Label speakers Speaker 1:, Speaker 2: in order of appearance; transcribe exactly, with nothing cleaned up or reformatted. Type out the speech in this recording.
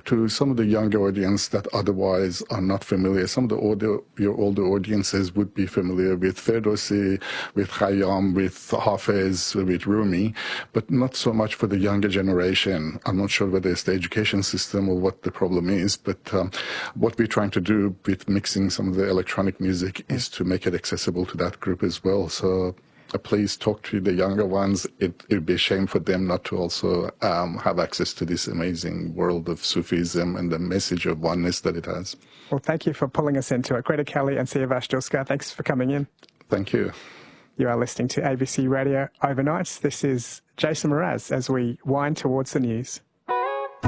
Speaker 1: to some of the younger audience that otherwise are not familiar. Some of the older, your older audiences would be familiar with Ferdowsi, with Khayyam, with Hafez, with Rumi, but not so much for the younger generation. I'm not sure whether it's the education system or what the problem is, but um, what we're trying to do with mixing some of the electronic music is to make it accessible to that group as well. So uh, please talk to the younger ones. It would be a shame for them not to also um, have access to this amazing world of Sufism and the message of oneness that it has.
Speaker 2: Well, thank you for pulling us into it. Greta Kelly and Siavash Julska, thanks for coming in.
Speaker 1: Thank you.
Speaker 2: You are listening to A B C Radio Overnight. This is Jason Mraz as we wind towards the news.